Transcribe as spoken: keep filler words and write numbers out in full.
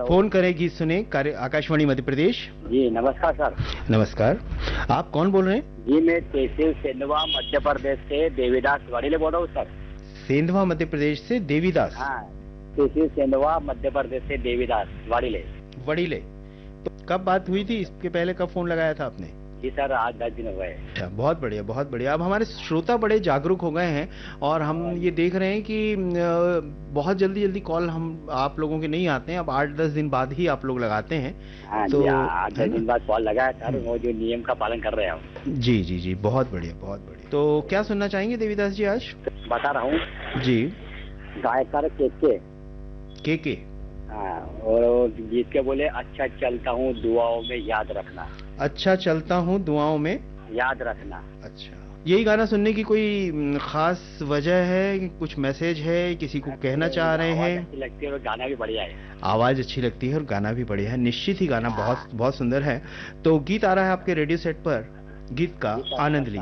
Phone करें गीत सुने कार्य आकाशवाणी मध्य प्रदेश। जी नमस्कार सर। नमस्कार, आप कौन बोल रहे हैं? जी मैं तहसील सेंधवा मध्य प्रदेश से देवीदास वाड़ीले बोल रहा हूँ सर। सेंधवा मध्य प्रदेश से देवीदास? हाँ, तहसील सेंधवा मध्य प्रदेश से देवीदास वाड़ीले। वड़ीले। तो कब बात हुई थी, इसके पहले कब फोन लगाया था आपने? जी सर, आज दस दिन हो गए। अच्छा, बहुत बढ़िया बहुत बढ़िया। अब हमारे श्रोता बड़े जागरूक हो गए हैं और हम ये देख रहे हैं कि अ, बहुत जल्दी जल्दी कॉल हम आप लोगों के नहीं आते हैं। अब आठ दस दिन बाद ही आप लोग लगाते हैं। हाँ तो जी, आठ है दस ना? दिन बाद कॉल लगाया सर, वो जो नियम का पालन कर रहे हैं। जी जी जी, बहुत बढ़िया बहुत बढ़िया। तो क्या सुनना चाहेंगे देवीदास जी आज? बता रहा हूँ जी। गायकार के के के के हाँ, और वो गीत के बोले अच्छा चलता हूँ दुआओं में याद रखना। अच्छा चलता हूँ दुआओं में याद रखना। अच्छा, यही गाना सुनने की कोई म, खास वजह है कि कुछ मैसेज है, किसी को कहना चाह रहे आवाज हैं? अच्छी लगती है और गाना भी बढ़िया है। आवाज अच्छी लगती है और गाना भी बढ़िया है। निश्चित ही गाना बहुत बहुत सुंदर है। तो गीत आ रहा है आपके रेडियो सेट पर, गीत का जी सर, आनंद लीजिए।